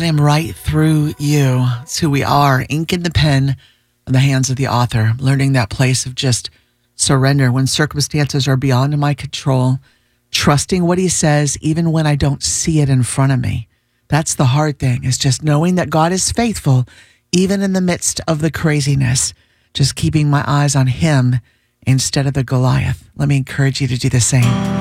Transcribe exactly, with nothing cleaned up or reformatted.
let him write through you. It's who we are. Ink in the pen in the hands of the author. Learning that place of just surrender when circumstances are beyond my control. Trusting what he says, even when I don't see it in front of me. That's the hard thing, is just knowing that God is faithful, even in the midst of the craziness. Just keeping my eyes on him instead of the Goliath. Let me encourage you to do the same.